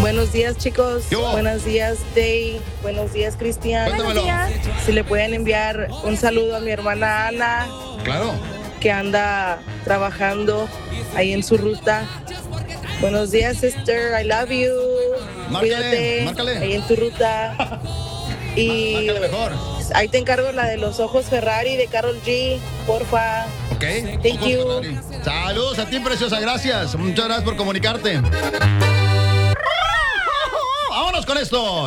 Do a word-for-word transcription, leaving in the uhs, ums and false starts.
Buenos días, chicos. ¿Qué hubo? Buenos días, Day. Buenos días, Cristian. Cuéntamelo. Si le pueden enviar un saludo a mi hermana Ana, Claro. que anda trabajando ahí en su ruta. Buenos días, sister. I love you. Márcale, Cuídate márcale. ahí en tu ruta. Y Márcale mejor. ahí te encargo la de los ojos Ferrari de Karol G, porfa. Ok. Thank you. Saludos a ti, preciosa. Gracias. Muchas gracias por comunicarte. Vámonos con esto.